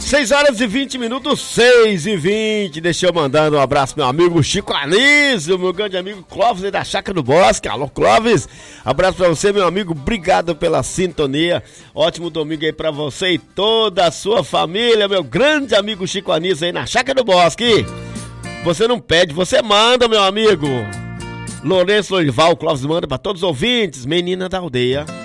6 horas e 20 minutos, 6h20. Deixa eu mandar um abraço pro meu amigo Chico Anísio, meu grande amigo Clóvis aí da Chácara do Bosque. Alô, Clóvis. Abraço pra você, meu amigo. Obrigado pela sintonia. Ótimo domingo aí pra você e toda a sua família, meu grande amigo Chico Anísio aí na Chácara do Bosque. Você não pede, você manda, meu amigo. Lourenço Loival, Clóvis manda pra todos os ouvintes. Menina da aldeia.